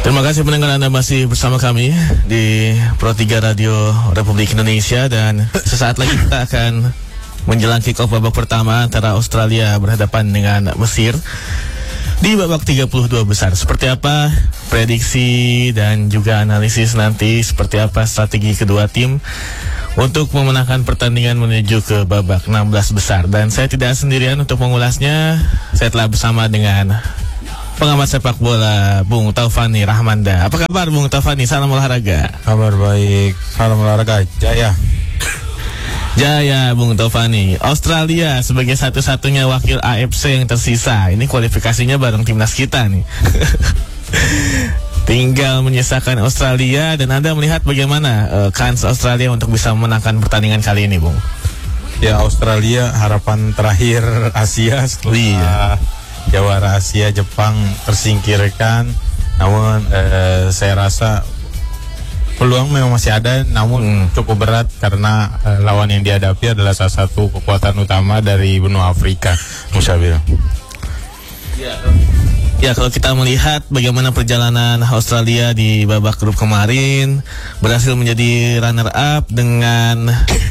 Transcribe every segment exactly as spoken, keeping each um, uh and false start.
Terima kasih pendengar, Anda masih bersama kami di Pro tiga Radio Republik Indonesia. Dan sesaat lagi kita akan menjelang kick off babak pertama antara Australia berhadapan dengan Mesir di babak tiga puluh dua besar. Seperti apa prediksi dan juga analisis nanti, seperti apa strategi kedua tim untuk memenangkan pertandingan menuju ke babak enam belas besar. Dan saya tidak sendirian untuk mengulasnya. Saya telah bersama dengan pengamat sepak bola Bung Taufani Rahmanda. Apa kabar Bung Taufani? Salam olahraga. Kabar baik. Salam olahraga. Jaya. Jaya Bung Taufani. Australia sebagai satu-satunya wakil A F C yang tersisa. Ini kualifikasinya bareng timnas kita nih. Tinggal menyisakan Australia. Dan Anda melihat bagaimana uh, kans Australia untuk bisa memenangkan pertandingan kali ini, Bung? Ya, Australia harapan terakhir Asia setelah iya. Jawara Asia Jepang tersingkirkan. Namun eh, saya rasa peluang memang masih ada, namun hmm. cukup berat karena eh, lawan yang dihadapi adalah salah satu kekuatan utama dari benua Afrika, Musyawir. Ya. Ya, kalau kita melihat bagaimana perjalanan Australia di babak grup kemarin, berhasil menjadi runner up dengan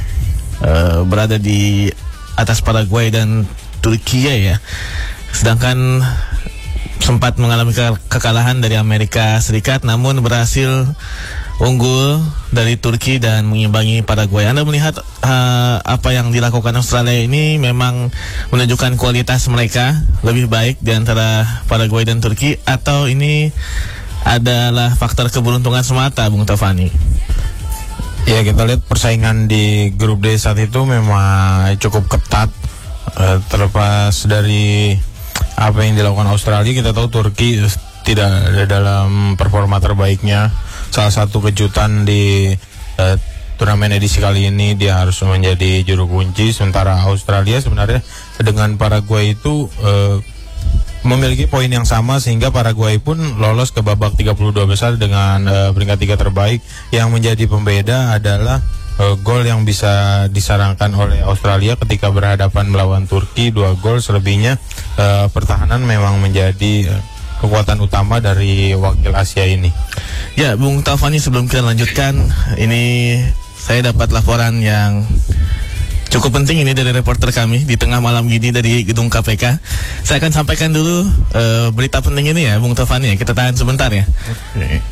uh, berada di atas Paraguay dan Turkiye ya. Sedangkan sempat mengalami ke- kekalahan dari Amerika Serikat, namun berhasil unggul dari Turki dan mengimbangi Paraguay. Anda melihat uh, apa yang dilakukan Australia ini memang menunjukkan kualitas mereka lebih baik di antara Paraguay dan Turki, atau ini adalah faktor keberuntungan semata, Bung Taufani? Ya, kita lihat persaingan di grup D saat itu memang cukup ketat. uh, Terlepas dari apa yang dilakukan Australia, kita tahu Turki tidak ada dalam performa terbaiknya. Salah satu kejutan di uh, turnamen edisi kali ini, dia harus menjadi juru kunci. Sementara Australia sebenarnya dengan Paraguay itu uh, memiliki poin yang sama, sehingga Paraguay pun lolos ke babak tiga puluh dua besar dengan uh, peringkat tiga terbaik. Yang menjadi pembeda adalah Uh, gol yang bisa disarankan oleh Australia ketika berhadapan melawan Turki, dua gol selebihnya. Uh, pertahanan memang menjadi uh, kekuatan utama dari wakil Asia ini. Ya, Bung Taufani, sebelum kita lanjutkan, ini saya dapat laporan yang cukup penting ini dari reporter kami di tengah malam gini dari gedung K P K. Saya akan sampaikan dulu uh, berita penting ini ya, Bung Taufani. Kita tahan sebentar ya. Okay.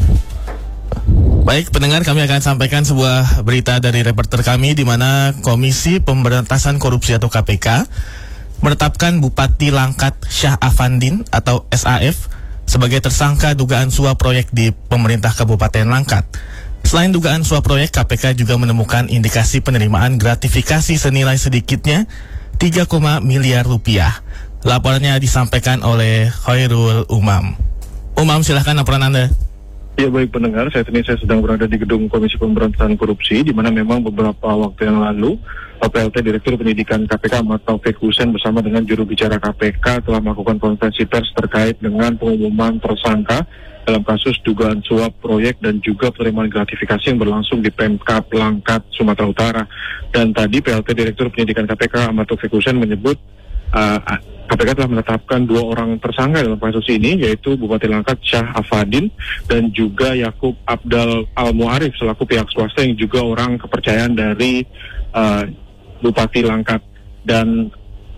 Baik, pendengar, kami akan sampaikan sebuah berita dari reporter kami di mana Komisi Pemberantasan Korupsi atau K P K menetapkan Bupati Langkat Syah Afandin atau S A F sebagai tersangka dugaan suap proyek di pemerintah Kabupaten Langkat. Selain dugaan suap proyek, K P K juga menemukan indikasi penerimaan gratifikasi senilai sedikitnya tiga koma miliar rupiah. Laporannya disampaikan oleh Khairul Umam. Umam, silahkan laporan Anda. Ya, baik pendengar, saat ini saya sedang berada di gedung Komisi Pemberantasan Korupsi, di mana memang beberapa waktu yang lalu P L T Direktur Penyidikan K P K Ahmad Taufik Husain bersama dengan juru bicara K P K telah melakukan konferensi pers terkait dengan pengumuman tersangka dalam kasus dugaan suap proyek dan juga penerimaan gratifikasi yang berlangsung di Pemkab Langkat, Sumatera Utara. Dan tadi P L T Direktur Penyidikan K P K Ahmad Taufik Husain menyebut uh, K P K telah menetapkan dua orang tersangka dalam kasus ini, yaitu Bupati Langkat Syah Afandin dan juga Yakub Abdal Al-Mu'arif selaku pihak swasta yang juga orang kepercayaan dari uh, Bupati Langkat. Dan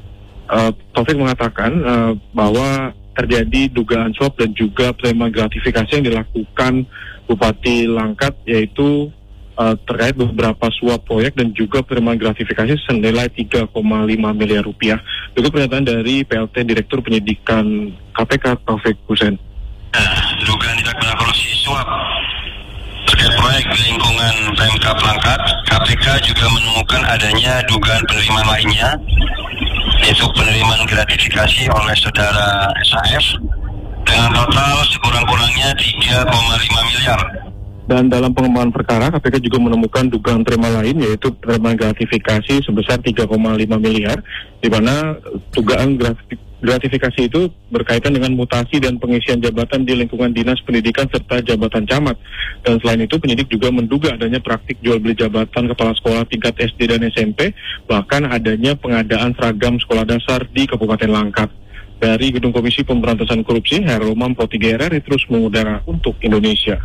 uh, Taufik mengatakan uh, bahwa terjadi dugaan suap dan juga penerimaan gratifikasi yang dilakukan Bupati Langkat, yaitu Uh, terkait beberapa suap proyek dan juga penerimaan gratifikasi senilai tiga koma lima miliar rupiah. Itu pernyataan dari P L T Direktur Penyidikan K P K Taufik Husain. Nah, dugaan tindak pidana korupsi suap terkait proyek di lingkungan Pemkab Langkat, K P K juga menemukan adanya dugaan penerimaan lainnya, yaitu penerimaan gratifikasi oleh saudara S A F dengan total sekurang-kurangnya tiga koma lima miliar. Dan dalam pengembangan perkara, K P K juga menemukan dugaan terima lain, yaitu penerimaan gratifikasi sebesar tiga koma lima miliar, di mana dugaan gratifikasi itu berkaitan dengan mutasi dan pengisian jabatan di lingkungan dinas pendidikan serta jabatan camat. Dan selain itu, penyidik juga menduga adanya praktik jual beli jabatan kepala sekolah tingkat S D dan S M P, bahkan adanya pengadaan seragam sekolah dasar di Kabupaten Langkat. Dari Gedung Komisi Pemberantasan Korupsi, Herul Mampo tiga R R I terus mengudara untuk Indonesia.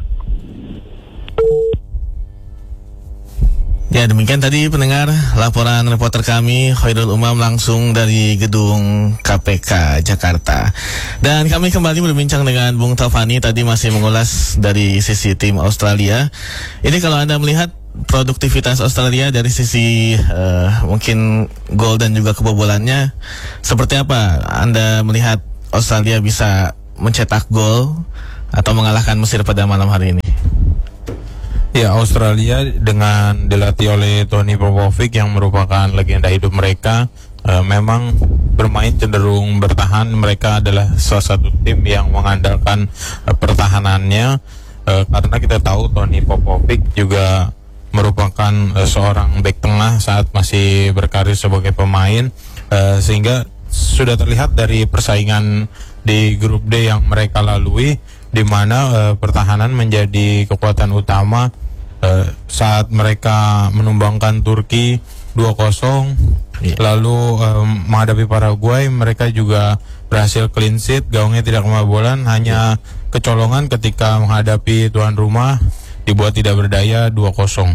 Ya, demikian tadi pendengar laporan reporter kami Khairul Umam langsung dari gedung K P K Jakarta. Dan kami kembali berbincang dengan Bung Taufani, tadi masih mengulas dari sisi tim Australia. Ini kalau Anda melihat produktivitas Australia dari sisi uh, mungkin gol dan juga kebobolannya, seperti apa Anda melihat Australia bisa mencetak gol atau mengalahkan Mesir pada malam hari ini? Ya, Australia dengan dilatih oleh Tony Popovic yang merupakan legenda hidup mereka, uh, memang bermain cenderung bertahan. Mereka adalah salah satu tim yang mengandalkan uh, pertahanannya, uh, karena kita tahu Tony Popovic juga merupakan uh, seorang bek tengah saat masih berkarir sebagai pemain, uh, sehingga sudah terlihat dari persaingan di grup D yang mereka lalui, di mana uh, pertahanan menjadi kekuatan utama. Uh, saat mereka menumbangkan Turki dua kosong, yeah. lalu um, menghadapi Paraguay, mereka juga berhasil clean sheet, gawangnya tidak kebobolan, hanya kecolongan ketika menghadapi tuan rumah dibuat tidak berdaya dua kosong.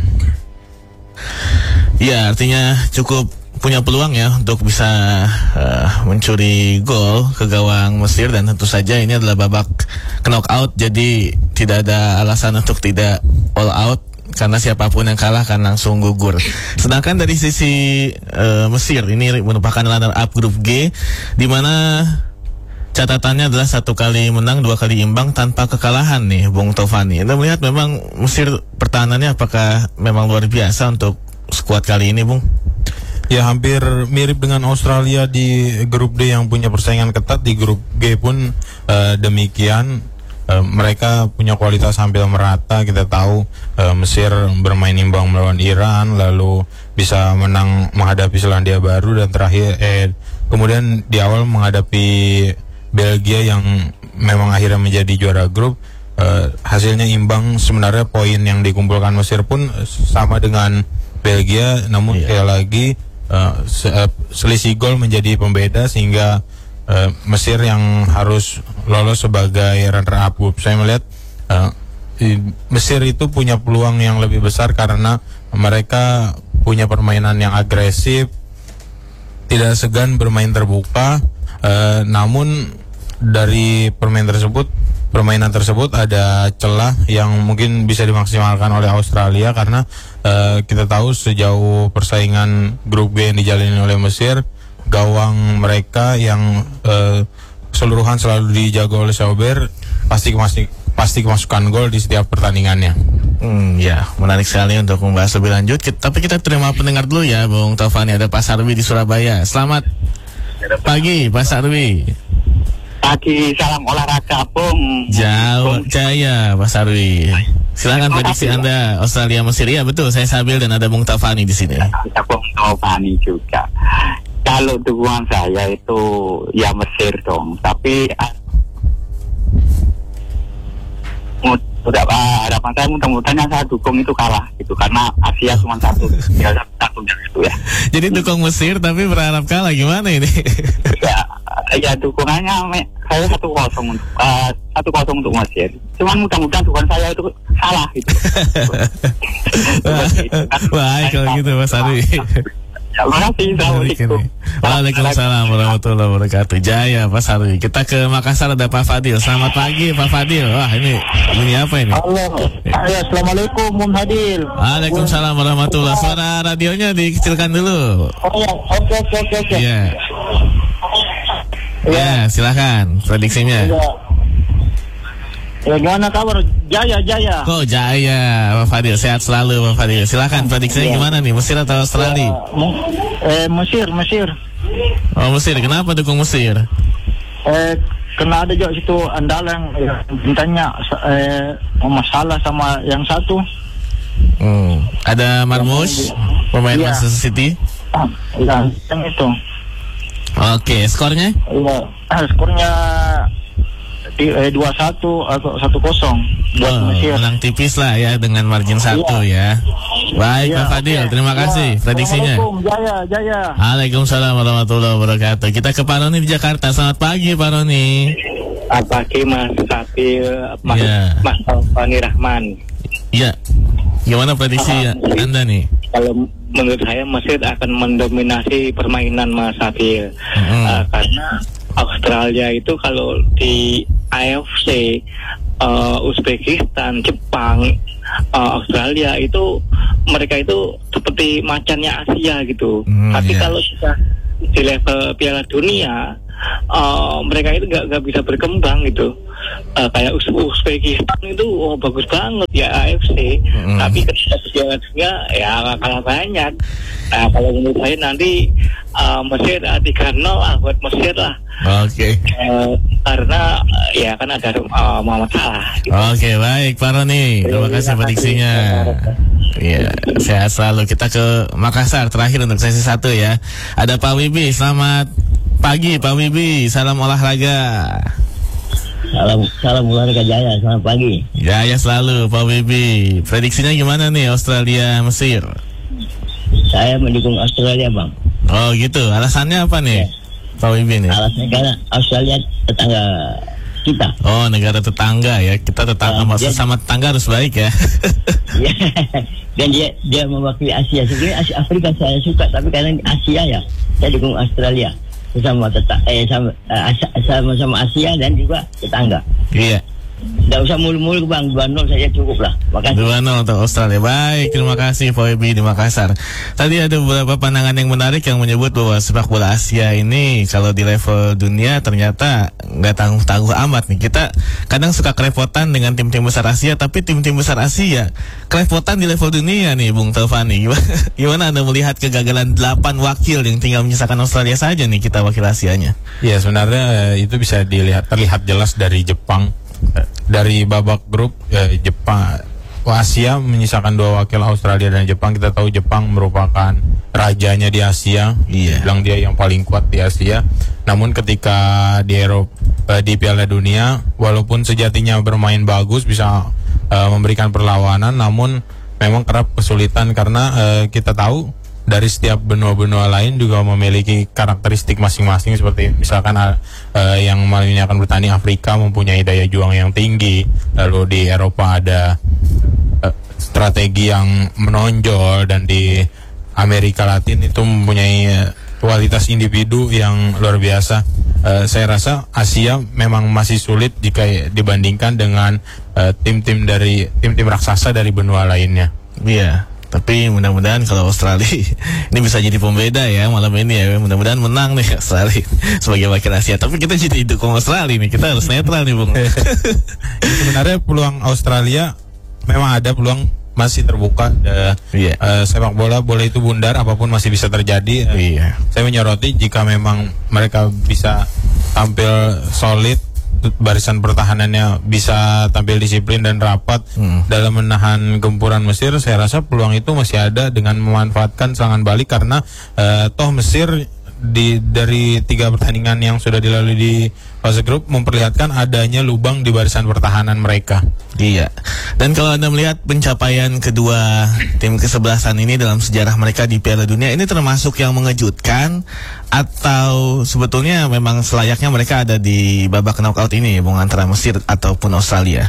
Ya, artinya cukup punya peluang ya untuk bisa uh, mencuri gol ke gawang Mesir, dan tentu saja ini adalah babak knockout, jadi tidak ada alasan untuk tidak all out, karena siapapun yang kalah akan langsung gugur. Sedangkan dari sisi uh, Mesir, ini merupakan runner up grup G, di mana catatannya adalah satu kali menang, dua kali imbang tanpa kekalahan nih, Bung Taufani. Anda melihat memang Mesir pertahanannya apakah memang luar biasa untuk skuad kali ini, Bung? Ya, hampir mirip dengan Australia di grup D yang punya persaingan ketat. Di grup G pun uh, demikian. Uh, mereka punya kualitas hampir merata. Kita tahu uh, Mesir bermain imbang melawan Iran, lalu bisa menang menghadapi Selandia Baru, dan terakhir eh kemudian di awal menghadapi Belgia yang memang akhirnya menjadi juara grup. Uh, hasilnya imbang. Sebenarnya poin yang dikumpulkan Mesir pun sama dengan Belgia, namun iya. sekali lagi uh, se- uh, selisih gol menjadi pembeda, sehingga Uh, Mesir yang harus lolos sebagai runner up group. Saya melihat uh, Mesir itu punya peluang yang lebih besar karena mereka punya permainan yang agresif, tidak segan bermain terbuka. Uh, namun dari permainan tersebut, permainan tersebut ada celah yang mungkin bisa dimaksimalkan oleh Australia, karena uh, kita tahu sejauh persaingan grup G yang dijalani oleh Mesir, gawang mereka yang uh, keseluruhan selalu dijaga oleh Sauber pasti pasti pasti kemasukan gol di setiap pertandingannya. Hmm, ya, menarik sekali untuk membahas lebih lanjut. Kita, tapi kita terima pendengar dulu ya, Bung Taufani. Ada Pak Sarwi di Surabaya. Selamat pagi, Pak Sarwi. Pagi, salam olahraga, Bung. Jauh, Jaya, Pak Sarwi. Silakan prediksi Anda Australia Mesir. Ya betul, saya Sabil dan ada Bung Taufani di sini. Ada Bung Taufani juga. Kalau dukungan saya itu ya Mesir dong, tapi udah harapan saya mudah-mudahan yang saya dukung itu kalah gitu, karena Asia cuma satu, ya satu gitu ya. Jadi dukung Mesir tapi berharap kalah, gimana ini? Ya, ya dukungannya saya satu kosong untuk uh, satu kosong untuk Mesir. Cuman mudah-mudahan dukungan saya itu salah gitu. Baik kalau gitu, Mas Ari. Terima kasih. Assalamualaikum. Waalaikumsalam warahmatullahi wabarakatuh. Jaya, Pak Sarwi. Kita ke Makassar, ada Pak Fadil. Selamat pagi, Pak Fadil. Wah, ini bunyi apa ini? Halo. Ya, assalamualaikum, Bung Fadil. Waalaikumsalam warahmatullahi wabarakatuh. Suara radionya dikecilkan dulu. Oh ya, oke oke oke oke. Iya. Ya, silakan prediksinya. Ya. Ya, gimana kabar? Jaya, Jaya. Kok Jaya, Pak Fadil. Sehat selalu, Pak Fadil. Silakan prediksinya ya. Gimana nih? Mesir atau Australia? Ya, mu- eh, Mesir, Mesir. Oh, Mesir. Kenapa dukung Mesir? Eh, kena ada juga situ andalan yang bintangnya eh masalah sama yang satu. Hmm. Ada Marmoush, pemain ya. Manchester City. Ah, ya, yang itu. Oke, skornya? Iya, ah, skornya eh, dua satu atau satu kosong buat Oh, Mesir. menang tipis lah ya dengan margin satu ya. Baik Iya, Pak Fadil, oke. terima kasih Ya, prediksinya. Assalamualaikum, Jaya, Jaya. Waalaikumsalam warahmatullahi wabarakatuh. Kita ke Pak Roni di Jakarta. Selamat pagi Pak Roni. Selamat pagi Mas Safir, Mas, Ya. Mas Taufani Rahman. Iya. Gimana prediksi Ah, Anda nih? Kalau menurut saya Mesir akan mendominasi permainan Mas Safir. Mhm. Uh, karena Australia itu kalau di A F C, uh, Uzbekistan, Jepang, uh, Australia itu mereka itu seperti macannya Asia gitu. Hmm, Tapi iya. kalau sudah di level Piala Dunia, uh, mereka itu nggak nggak bisa berkembang gitu. Uh, kayak Uz- Uzbekistan itu oh, bagus banget ya A F C, Mm. tapi ketika di Piala Dunia ya kalah banyak. Nah kalau menurut saya nanti uh, Mesir uh, tiga nol lah buat Mesir lah. Oke. Uh, karena uh, ya kan ada uh, Muhammad Salah gitu. Oke, baik Pak Roni. Terima kasih prediksinya. Iya, sehat selalu. Kita ke Makassar terakhir untuk sesi satu ya. Ada Pak Wibi. Selamat pagi Pak Wibi. Salam olahraga. Salam, salam olahraga Jaya, selamat pagi. Jaya selalu Pak Wibi. Prediksinya gimana nih Australia Mesir? Saya mendukung Australia, Bang. Oh gitu. Alasannya apa nih Pak Wibi nih? Alasannya karena Australia tetangga kita. Oh, negara tetangga ya. Kita tetangga, Ah, maksud dia- sama tetangga harus baik ya. Ya. Dan dia dia mewakili Asia. Sebenarnya Asia Afrika saya suka, tapi karena Asia ya, saya dukung Australia. Sama tetap eh sama eh, sama sama Asia dan juga tetangga. Iya. Tidak usah mulu-mulu Bang, dua nol saja cukup lah. Makasih. dua nol untuk Australia. Baik, terima kasih Pak Wibi di Makassar. Tadi ada beberapa pandangan yang menarik yang menyebut bahwa sepak bola Asia ini kalau di level dunia ternyata nggak tangguh-tangguh amat nih. Kita kadang suka kerepotan dengan tim-tim besar Asia, tapi tim-tim besar Asia kerepotan di level dunia nih, Bung Taufani. Gimana, gimana Anda melihat kegagalan delapan wakil yang tinggal menyisakan Australia saja nih kita wakil Asianya? Ya sebenarnya eh, itu bisa dilihat terlihat jelas dari Jepang. Eh, dari babak grup eh, Jepang Asia menyisakan dua wakil Australia dan Jepang. Kita tahu Jepang merupakan rajanya di Asia. Iya. Bilang dia yang paling kuat di Asia. Namun ketika di Eropa eh, di Piala Dunia, walaupun sejatinya bermain bagus, bisa eh, memberikan perlawanan, namun memang kerap kesulitan karena eh, kita tahu dari setiap benua-benua lain juga memiliki karakteristik masing-masing, seperti misalkan uh, yang akan bertani Afrika mempunyai daya juang yang tinggi, lalu di Eropa ada uh, strategi yang menonjol, dan di Amerika Latin itu mempunyai uh, kualitas individu yang luar biasa. Uh, saya rasa Asia memang masih sulit jika dibandingkan dengan uh, tim-tim dari tim-tim raksasa dari benua lainnya. Iya. Tapi mudah-mudahan kalau Australia ini bisa jadi pembeda ya malam ini ya. Mudah-mudahan menang nih Australia sebagai wakil Asia. Tapi kita jadi dukung Australia nih. Kita harus netral nih Bung. Sebenarnya peluang Australia memang ada, peluang masih terbuka. Uh, Iya. uh, sepak bola boleh itu bundar, apapun masih bisa terjadi. Uh, Iya. Saya menyoroti jika memang mereka bisa tampil solid, barisan pertahanannya bisa tampil disiplin dan rapat Hmm. dalam menahan gempuran Mesir. Saya rasa peluang itu masih ada dengan memanfaatkan serangan balik, karena uh, toh Mesir di dari tiga pertandingan yang sudah dilalui di fase grup memperlihatkan adanya lubang di barisan pertahanan mereka. Iya. Dan kalau Anda melihat pencapaian kedua tim kesebelasan ini dalam sejarah mereka di Piala Dunia, ini termasuk yang mengejutkan atau sebetulnya memang selayaknya mereka ada di babak knockout ini, Bung, antara Mesir ataupun Australia?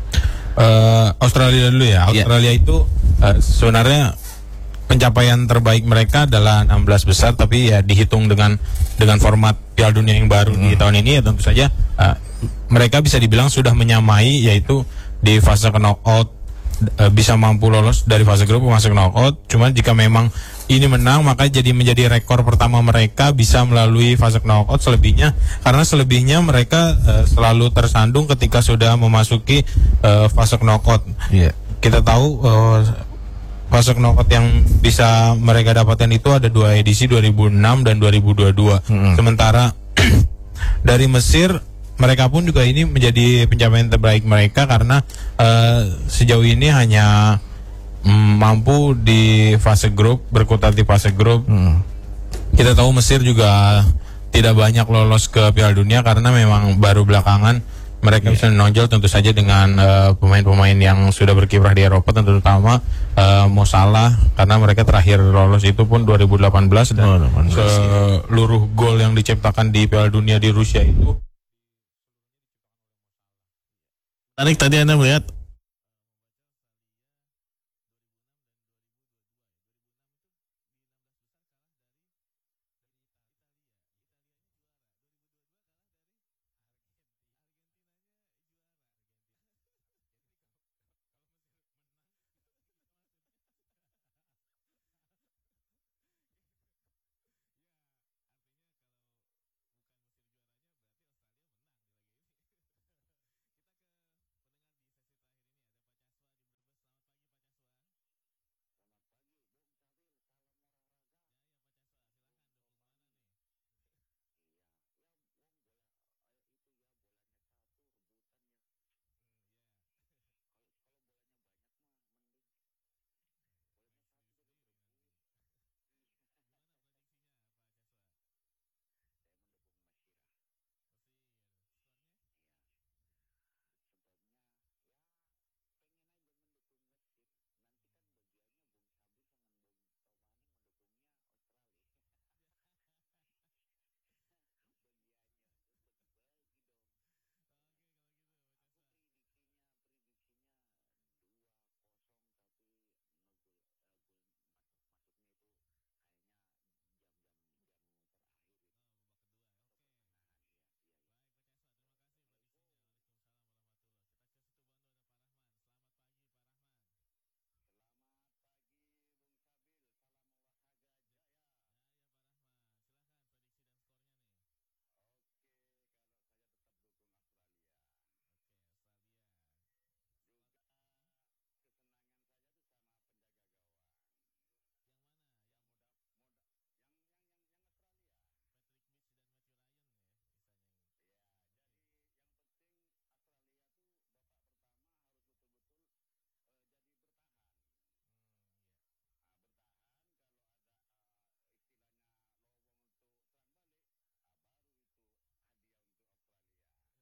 Uh, Australia dulu ya. Iya. Australia itu uh, sebenarnya pencapaian terbaik mereka adalah enam belas besar, tapi ya dihitung dengan dengan format Piala Dunia yang baru Hmm. di tahun ini, ya tentu saja uh, mereka bisa dibilang sudah menyamai, yaitu di fase knockout uh, bisa mampu lolos dari fase grup ke fase knockout. Cuman jika memang ini menang, maka jadi menjadi rekor pertama mereka bisa melalui fase knockout. Selebihnya, karena selebihnya mereka uh, selalu tersandung ketika sudah memasuki uh, fase knockout. Iya. Kita tahu uh, fase knockout yang bisa mereka dapatkan itu ada dua edisi, dua ribu enam dan dua ribu dua puluh dua. Hmm. Sementara dari Mesir, mereka pun juga ini menjadi pencapaian terbaik mereka, karena uh, sejauh ini hanya mm, mampu di fase grup, berkutat di fase grup. Hmm. Kita tahu Mesir juga tidak banyak lolos ke Piala Dunia karena memang baru belakangan mereka Iya. bisa menonjol tentu saja dengan uh, pemain-pemain yang sudah berkiprah di Eropa, terutama uh, Mo Salah, karena mereka terakhir lolos itu pun dua ribu delapan belas dan Oh, delapan belas, seluruh gol yang diciptakan di Piala Dunia di Rusia itu. Tarik tadi Anda melihat